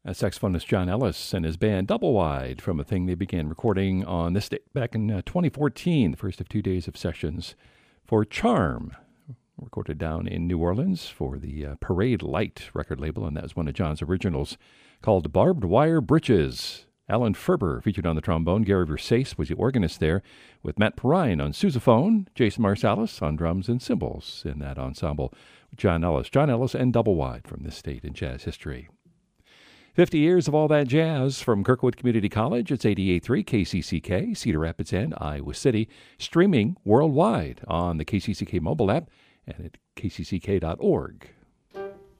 Saxophonist John Ellis and his band Double Wide from a thing they began recording on this day back in 2014, the first of 2 days of sessions for Charm, recorded down in New Orleans for the Parade Light record label, and that was one of John's originals called Barbed Wire Britches. Alan Ferber featured on the trombone. Gary Versace was the organist there, with Matt Perrine on sousaphone, Jason Marsalis on drums and cymbals in that ensemble. John Ellis and Double Wide from this date in jazz history. 50 years of all that jazz from Kirkwood Community College. It's 88.3 KCCK, Cedar Rapids and Iowa City, streaming worldwide on the KCCK mobile app and at kcck.org.